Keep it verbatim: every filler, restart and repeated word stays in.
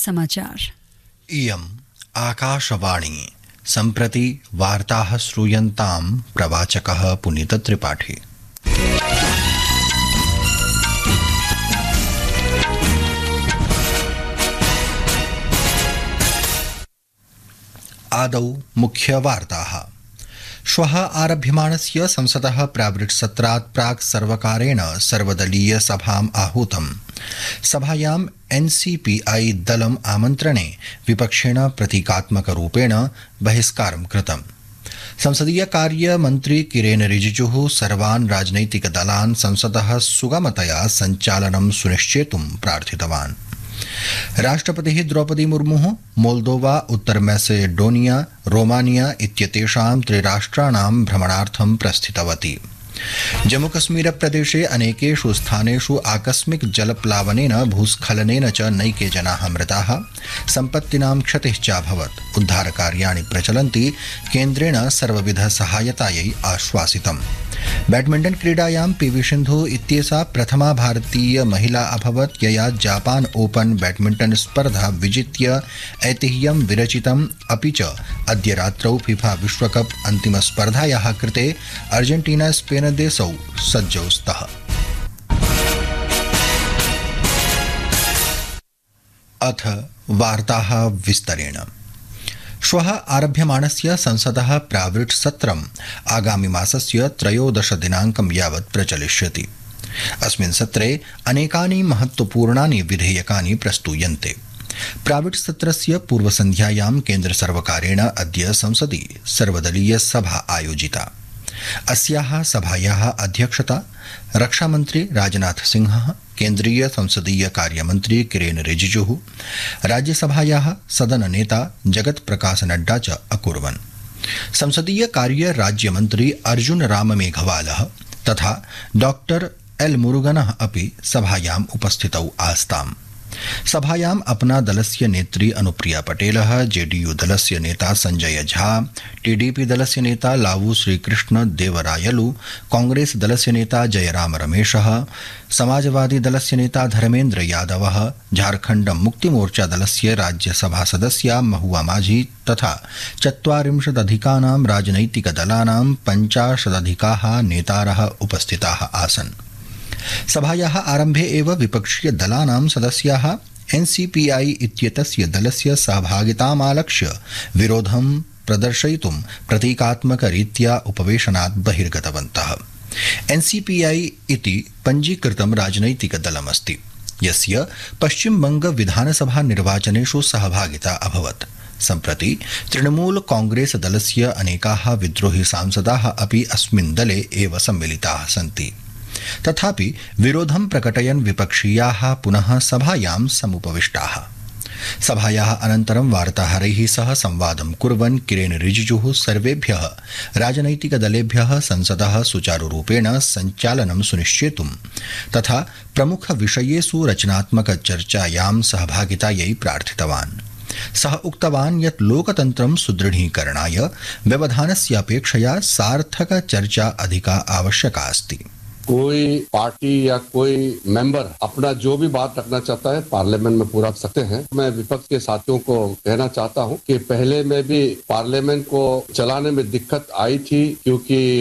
समाचार। इयम् आकाशवाणी सम्प्रति वार्ताः श्रूयन्तां प्रवाचकः पुनीतत्रिपाठी। आदौ मुख्यवार्ताः। श्वः आरभ्यमाणस्य संसदः प्रावृट्सत्रात् प्राक् सर्वकारेण सर्वदलीय सभाम् आहूतम्। सभायाम् एनसीपीआई दलम् आमन्त्रणे विपक्षेण प्रतीकात्मकरूपेण बहिष्कारं कृतम्। संसदीय कार्य मन्त्री किरेन रिजिजुः सर्वान् राजनैतिकदलान् संसदः सुगमतया सञ्चालनं सुनिश्चेतुं प्रार्थितवान्। राष्ट्रपतिः द्रौपदी मुर्मुः मोल्दोवा, उत्तर मैसेडोनिया, रोमानिया इत्येतेषां त्रिराष्ट्राणां भ्रमणार्थं प्रस्थितवती। जम्मूकश्मीर प्रदेशे अनेकेषु स्थानेषु आकस्मिक जलप्लावनेन भूस्खलनेन च नैके जनाः मृताः, सम्पत्तीनां क्षतिः चाभवत्। उद्धारकार्याणि प्रचलन्ति, केन्द्रेण सर्वविध सहायतायै आश्वासितम्। बैडमिण्टन क्रीडायां पीवी सिन्धु इत्येषा प्रथमा भारतीय महिला अभवत्, यया जापान ओपन बैडमिण्टन स्पर्धा विजित्य ऐतिह्यं विरचितम्। अपि च अद्य रात्रौ फीफा विश्वकप अन्तिमस्पर्धायाः कृते अर्जेन्टीना स्पेन देशौ सज्जौ स्तः। अथ वार्ताः विस्तरेण। श्वः आरभ्यमाणस्य संसदः प्रावृट् सत्रम् आगामि मासस्य त्रयोदश दिनाङ्कं यावत् प्रचलिष्यति। अस्मिन् सत्रे अनेकानि महत्त्वपूर्णानि विधेयकानि प्रस्तूयन्ते। प्रावृट् सत्रस्य पूर्वसन्ध्यायां केन्द्रसर्वकारेण अद्य संसदि सर्वदलीय सभा आयोजिता। अस्याः सभायाः अध्यक्षता रक्षामन्त्री राजनाथ सिंहः, केन्द्रीय संसदीय कार्यमन्त्री किरेन रिजिजुः, राज्यसभायाः सदननेता जगत प्रकाश नड्डा च अकुर्वन्। संसदीय कार्य राज्यमन्त्री अर्जुन राम मेघवालः तथा डॉक्टर एल मुरुगनः अपि सभायाम् उपस्थितौ आस्ताम्। सभायाम् अपना दलस्य नेत्री अनुप्रिया पटेलः, जेडीयू दलस्य नेता संजय झा, टीडीपी दलस्य नेता लावू श्रीकृष्ण देवरायलु, कांग्रेस दलस्य नेता जयराम रमेशः, समाजवादी दलस्य नेता धर्मेन्द्र यादवः, झारखण्ड मुक्तिमोर्चा दलस्य राज्यसभा सदस्या महुआ माझी तथा चत्वारिंशदधिकानां राजनैतिकदलानां पञ्चाशदधिकाः नेतारः उपस्थिताः आसन्। सभायाः आरम्भे एव विपक्षीय दलानां सदस्याः एनसीपीआई इत्येतस्य दलस्य सहभागितामालक्ष्य विरोधं प्रदर्शयितुं प्रतीकात्मकरीत्या उपवेशनात् बहिर्गतवन्तः। एनसीपीआई इति पञ्जीकृतं राजनैतिकदलमस्ति, यस्य पश्चिमबंग विधानसभा निर्वाचनेषु सहभागिता अभवत्। सम्प्रति तृणमूल कांग्रेस दलस्य अनेकाः विद्रोही सांसदाः अपि अस्मिन् दले एव सम्मिलिताः सन्ति। तथापि विरोधं प्रकटयन् विपक्षीयाः पुनः सभायां समुपविष्टाः। सभायाः अनन्तरं वार्ताहरैः सह संवादं कुर्वन् किरेन रिजिजुः सर्वेभ्यः राजनैतिकदलेभ्यः संसदः सुचारुरूपेण सञ्चालनं सुनिश्चेतुं तथा प्रमुखविषयेषु रचनात्मकचर्चायां सहभागितायै प्रार्थितवान्। सः उक्तवान् यत् लोकतन्त्रं सुदृढीकरणाय व्यवधानस्यापेक्षया सार्थकचर्चा अधिका आवश्यका अस्ति। कोई पार्टी या कोई मेंबर अपना जो भी बात रखना चाहता है पार्लियामेंट में पूरा सकते हैं। मैं विपक्ष के साथियों को कहना चाहता हूं कि पहले में भी पार्लियामेंट को चलाने में दिक्कत आई थी, क्योंकि